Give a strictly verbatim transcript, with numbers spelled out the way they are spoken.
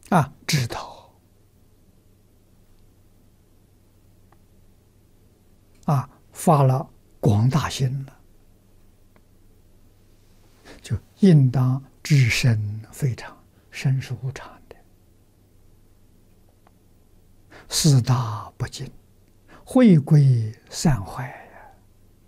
啊，知道啊，发了广大心了，就应当至深非常，深是无常的，四大不净，回归散怀。